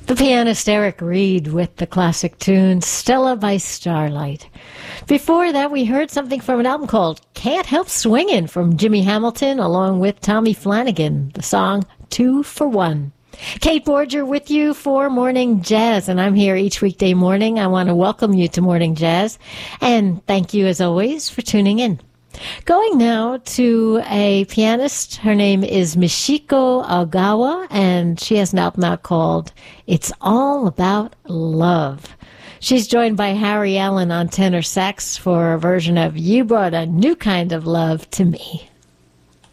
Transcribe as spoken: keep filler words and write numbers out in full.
The pianist Eric Reed with the classic tune Stella by Starlight. Before that, we heard something from an album called Can't Help Swingin' from Jimmy Hamilton along with Tommy Flanagan, the song Two for One. Kate Borger with you for Morning Jazz, and I'm here each weekday morning. I want to welcome you to Morning Jazz, and thank you as always for tuning in. Going now to a pianist. Her name is Michiko Ogawa, and she has an album out called It's All About Love. She's joined by Harry Allen on tenor sax for a version of You Brought a New Kind of Love to Me.